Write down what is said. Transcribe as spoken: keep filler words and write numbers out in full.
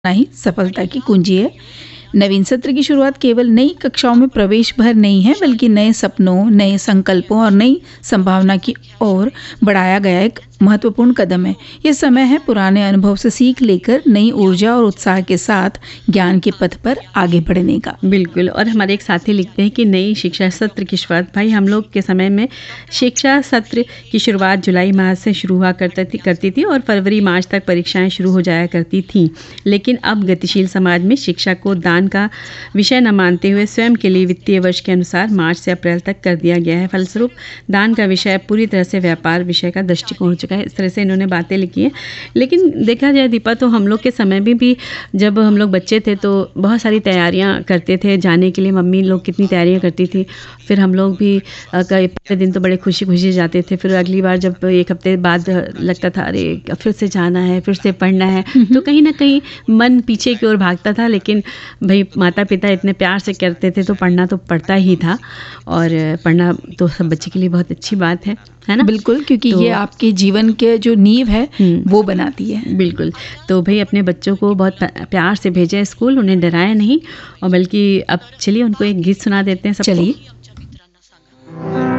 ही सफलता की कुंजी है। नवीन सत्र की शुरुआत केवल नई कक्षाओं में प्रवेश भर नहीं है, बल्कि नए सपनों, नए संकल्पों और नई संभावना की ओर बढ़ाया गया एक महत्वपूर्ण कदम है। ये समय है पुराने अनुभव से सीख लेकर नई ऊर्जा और उत्साह के साथ ज्ञान के पथ पर आगे बढ़ने का। बिल्कुल। और हमारे एक साथी लिखते हैं कि नई शिक्षा सत्र की शुरुआत, भाई हम लोग के समय में शिक्षा सत्र की शुरुआत जुलाई माह से शुरू हुआ करती थी करती थी और फरवरी मार्च तक परीक्षाएं शुरू हो जाया करती थीं। लेकिन अब गतिशील समाज में शिक्षा को दान का विषय न मानते हुए स्वयं के लिए वित्तीय वर्ष के अनुसार मार्च से अप्रैल तक कर दिया गया है। फलस्वरूप दान का विषय पूरी तरह से व्यापार विषय का दृष्टिकोण हो चुका है। इस तरह से इन्होंने बातें लिखी हैं। लेकिन देखा जाए दीपा, तो हम लोग के समय में भी जब हम लोग बच्चे थे तो बहुत सारी तैयारियां करते थे जाने के लिए। मम्मी लोग कितनी तैयारियां करती थी। फिर हम लोग भी कई पहले दिन तो बड़े खुशी खुशी जाते थे। फिर अगली बार जब एक हफ्ते बाद लगता था अरे फिर से जाना है, फिर से पढ़ना है, तो कहीं ना कहीं मन पीछे की ओर भागता था। लेकिन भाई माता पिता इतने प्यार से करते थे तो पढ़ना तो पड़ता ही था। और पढ़ना तो सब बच्चे के लिए बहुत अच्छी बात है, है ना? बिल्कुल, क्योंकि तो, ये आपके जीवन के जो नींव है वो बनाती है। बिल्कुल। तो भाई अपने बच्चों को बहुत प्यार से भेजें स्कूल, उन्हें डराएं नहीं। और बल्कि अब चलिए उनको एक गीत सुना देते हैं सबको। चलिए।